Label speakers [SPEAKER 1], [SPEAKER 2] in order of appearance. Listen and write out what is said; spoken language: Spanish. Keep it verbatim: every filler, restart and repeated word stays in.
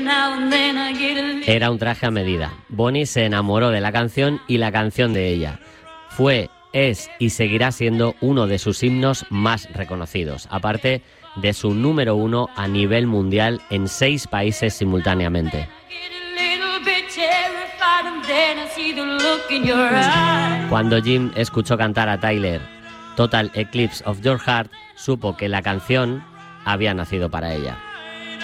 [SPEAKER 1] Era un traje a medida. Bonnie se enamoró de la canción y la canción de ella. Fue, es y seguirá siendo uno de sus himnos más reconocidos, aparte de su número uno a nivel mundial en seis países simultáneamente. Cuando Jim escuchó cantar a Tyler Total Eclipse of Your Heart, supo que la canción había nacido para ella.